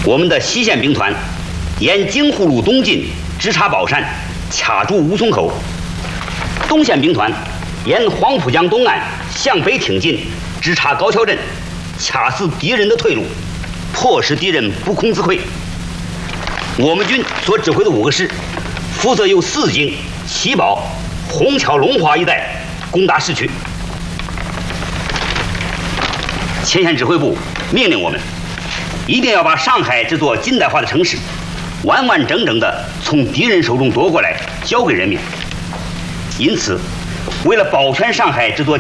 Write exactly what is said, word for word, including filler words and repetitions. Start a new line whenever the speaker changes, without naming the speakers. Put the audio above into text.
我们的西线兵团沿京沪路东进，直插宝山，卡住吴淞口；东线兵团沿黄浦江东岸向北挺进，直插高桥镇，卡死敌人的退路，迫使敌人不攻自溃。我们军所指挥的五个师，负责由四京、齐宝、虹桥、龙华一带攻打市区。前线指挥部命令我们，一定要把上海这座近代化的城市，完完整整地从敌人手中夺过来，交给人民。因此，为了保全上海这座